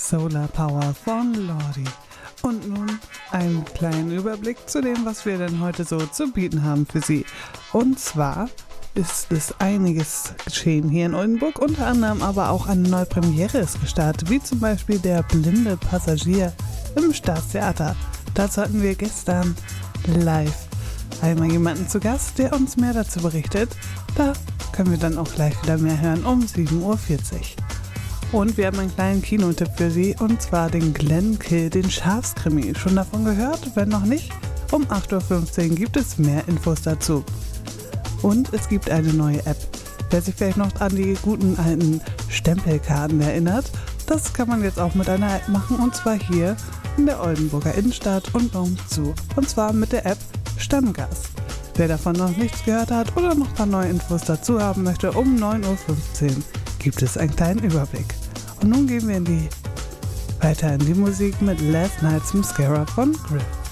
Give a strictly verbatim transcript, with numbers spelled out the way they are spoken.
Solar Power von Lordi. Und nun einen kleinen Überblick zu dem, was wir denn heute so zu bieten haben für Sie. Und zwar ist es einiges geschehen hier in Oldenburg, unter anderem aber auch eine neue Premiere ist gestartet, wie zum Beispiel Der blinde Passagier im Staatstheater. Dazu hatten wir gestern live einmal jemanden zu Gast, der uns mehr dazu berichtet. Da können wir dann auch gleich wieder mehr hören um sieben Uhr vierzig. Und wir haben einen kleinen Kinotipp für Sie, und zwar den Glenn Kill, den Schafskrimi. Schon davon gehört? Wenn noch nicht, um acht Uhr fünfzehn gibt es mehr Infos dazu. Und es gibt eine neue App. Wer sich vielleicht noch an die guten alten Stempelkarten erinnert, das kann man jetzt auch mit einer App machen, und zwar hier in der Oldenburger Innenstadt und umzu. Und zwar mit der App Stammgast. Wer davon noch nichts gehört hat oder noch ein paar neue Infos dazu haben möchte, um neun Uhr fünfzehn gibt es einen kleinen Überblick. Und nun gehen wir in die, weiter in die Musik mit Last Night's Mascara von Griff.